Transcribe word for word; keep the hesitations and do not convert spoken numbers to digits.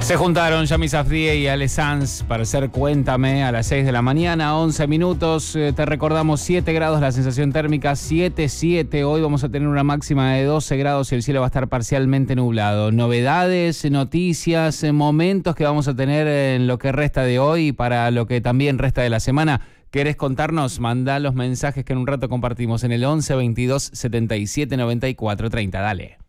Se juntaron Yami Safdie y Ale Sanz para hacer Cuéntame a las seis de la mañana, once minutos. Eh, te recordamos siete grados la sensación térmica, siete, siete. Hoy vamos a tener una máxima de doce grados y el cielo va a estar parcialmente nublado. Novedades, noticias, momentos que vamos a tener en lo que resta de hoy y para lo que también resta de la semana. ¿Querés contarnos? Mandá los mensajes que en un rato compartimos en el once, veintidós, setenta y siete, noventa y cuatro, treinta. Dale.